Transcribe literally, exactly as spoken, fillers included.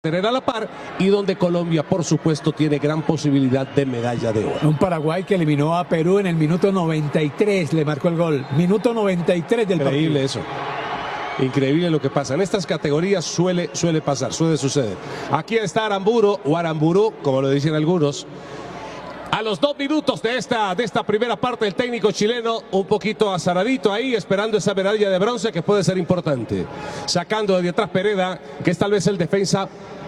tener a la par y donde Colombia, por supuesto, tiene gran posibilidad de medalla de oro. Un Paraguay que eliminó a Perú en el minuto noventa y tres, le marcó el gol. Minuto noventa y tres del partido. Increíble eso. Increíble lo que pasa. En estas categorías suele, suele pasar, suele suceder. Aquí está Aramburu, o Aramburu, como lo dicen algunos. A los dos minutos de esta, de esta primera parte, el técnico chileno un poquito azaradito ahí, esperando esa medalla de bronce que puede ser importante. Sacando de atrás Pereda, que es tal vez el defensa